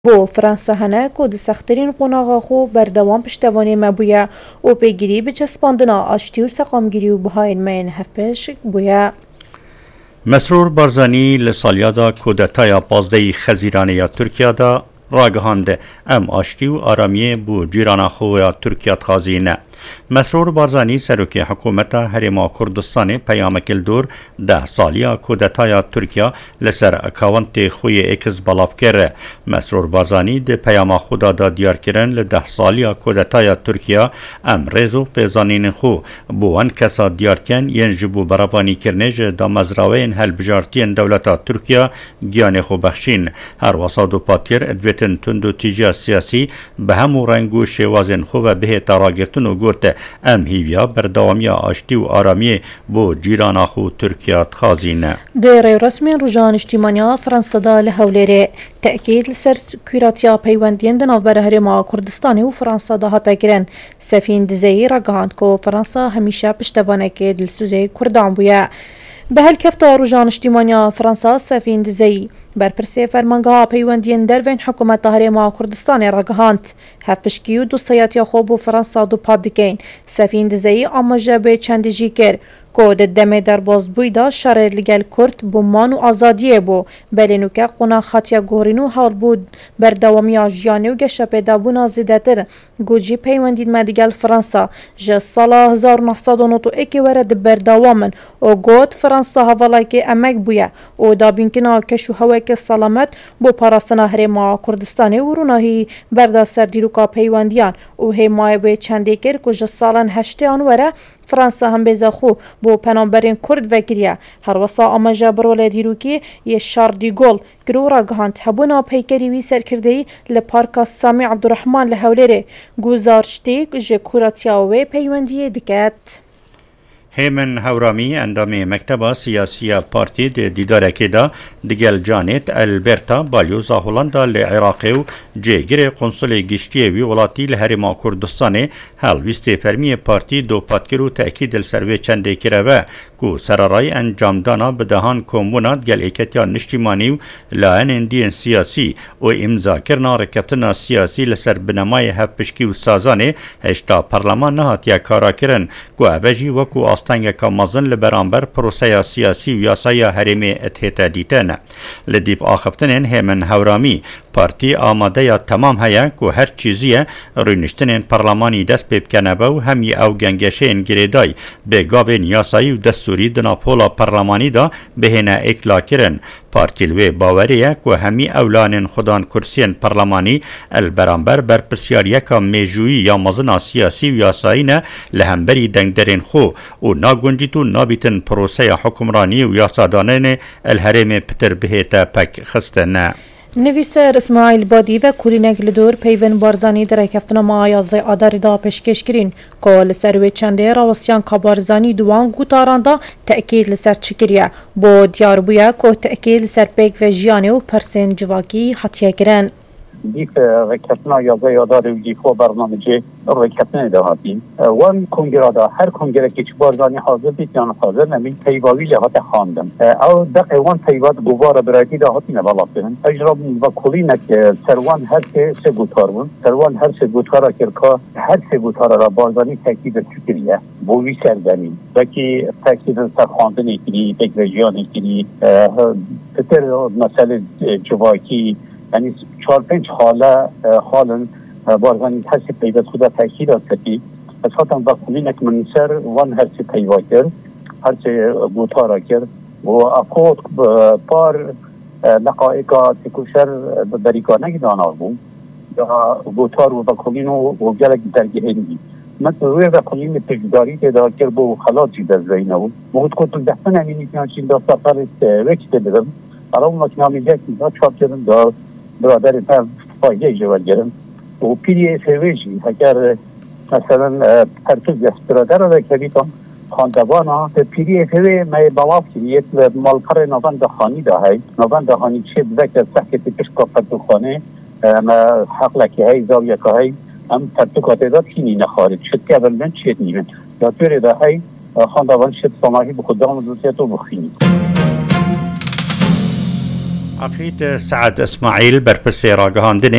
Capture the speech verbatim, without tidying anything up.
بۆ فەرەنسا هەنە کۆ دەسەختترین قۆناغا خۆ بەردەوام پشتەوانێ مەبووە و پێگیری بچەسپاندنا ئاشتی و سەقامگیری و بەهاینمەین هەفپێش بووە. مسرور بارزانی لسالیادا کودتای پازدهی خزیرانه ترکیادا راگهاند ام آشتی و آرامیه بو جیران خویا ترکیا تخازینه. مسرور بارزانی سروکی حکومت هرما کردستان پیامکل دور ده سالیا کودتای ترکیا لسر اکاونت خوی اکس بلاف کرده. مسرور بارزانی ده پیام خدا دا دیار کرن لده سالیا کودتای ترکیا ام ریزو پیزانین خو بو ان کسا دیار کن ین جبو برابانی کرنج دا مزراوین هل بجارتین دولتا ترکیا گیان خو بخشین. هر وسادو پاتیر ادویتن تندو تیجا سیاسی به همو رنگو شوازن خو و به تراگرتن و ام هیویا بردوامیا آشتی و آرامی بو جیران خو ترکیا تخازینه. در رسمی روزان اجتماعی فرانسه دا لحولره تأکید لسر سکیوراتیا پیوندین دناور هرما کردستانی و فرانسه دا هاتا گرن. سفین دزایی رگاند که فرانسه همیشه پشتوانه که دلسوزه کردان بویا. به هل کفتا روزان اجتماعی فرانسه سفین دزایی برپرسی فرمانگاه پیوندین دروین حکومت هرما کردستان رگاند. هفپشکی و دوستایتی خوب و فرانسه دو پادگین سفین دزایی آماجه به چندجی کر که دمه در باز بویدا شرر لگل کرد بومان و آزادیه بو بلینو که قنا خطیا گورینو حال بود بردوامی آجیانی و گشه پیدا بونا زیده تر گوجی پیوندید مدیگل فرانسا جه سالا هزار و نهصد و نود و یک ورد بردوامن و گود فرانسا حوالای که امک بویه و دا بینکنا کشو هوای که سلامت بو پاراستنا هرما کردستانی و روناهی بردا سردیروکا پیوندیان و همای به چنده کر که جه سالن هشته آنوره فرانسا هم بیزا خو بو پنامبرین کرد وگریه هر وسا آماجه برول دیروکی یه شاردی گل گرو را گهاند هبونا پیکری وی سرکردهی لپارکا سامی عبدالرحمن لحولره گوزارشتی جه کوراتیاوه پیوندیه دکت. هیمن هورامی اندام مکتب سیاسی پارتی دیدارکی دا دیگل جانت البرتا بالیوزا هولندا لعراقی و جیگر قنصل گشتی وی ولاتی لهرما کردستان هلویست فرمی پارتی دو پاتکرو تأکید السروی چنده کرده کو سرارای انجام دانا بدهان کومونات گل ایکتیان نشتیمانی و لعن اندین سیاسی و امضا کرنا رکبتنا سیاسی لسر بنمای هفپشکی و سازانه هشتا پرلمان نهاتیا کارا کرن کو عبجی وکو آستانگ که مزن لبرانبر پروسه سیاسی و یاسای حرمی اتحیط دیتن. لدیب آخفتنین هیمن هورامی پارتی آماده یا تمام هیا که هر چیزیه رونشتنین پرلمانی دست بیب کنبه و همی او گنگشین گریدای به گابین یاسایی و دستوری دنا پولا پرلمانی دا بهنه اکلا کرن. پارتی لوی باوریه که همی اولانین خودان کرسین پرلمانی البرانبر بر پرسیار یکا میجوی یا مزن سیاسی و یاسایی نه لهمبری دنگ درین خو و ناگونجیتو نابیتن پروسه حکمرانی و یاسادانین الهرم پتر بهیتا پک خستنه. نویسر اسماعیل بادی و کلینک لدور پیون بارزانی در کفتنا مایازه آداری دا پشکش کرین که لسروی چنده راوسیان که بارزانی دوان گوتاران دا تأکید لسر چکریه با دیار بویا که تأکید لسر پیک و جیانی و پرسین جواکی حتیه کرن. دیک رکتنا یازه یاداری و دیکو برنامه جه رکتنه دهاتیم وان کنگره دا هر کنگره که چه بارزانی حاضر دید یا حاضر نمید پیواوی لحات خواندم او دقیقه وان پیواد گوار برایتی دهاتی نبالا کنن اجرام و کلینک سروان هر سه سه گوتار بون سروان هر سه گوتارا کرکا هر سه گوتارا را بارزانی تاکید چکریه بوی سرزنی وکی تاکید سر خواندن اکری تکرجیان اکری پتر مسئله جواکی یعنی چهار پنج حاله حالن بارزانی هرسی پیدا خدا تاکید آسکی از خاطر با کلینک منصر وان هرسی پیدا کرد هرسی گوتارا کرد و اقود پار لقائقا تکوشر بریکانه دانا بود یا گوتار و با کلینو و گلک درگه هنگی مثل روی با کلین تجداری که دا کرد و خلاصی در زینه بود مهد کتل دهتن امینی که چین دا سفر وکت بدم برای اون مکنامی جاکی دا چاپ کردن دا برادر پر فایده جوال گرم و پیری سویجی اگر مثلا پرتوز دست برادر را کبیتم خاندوانا پیری سوی می بواف کریت و مالپر نوان دخانی دا های نوان دخانی چه بذکر سحکت پشکا پرتو خانه اما حق لکی های زاویه که های ام پرتو کاتداد خینی نخارد شد که اول من چید نیمن یا توری دا های خاندوان شد سماهی بخودان دوسیت و بخینی عقيد سعد اسماعيل برپرسي راگهاندنه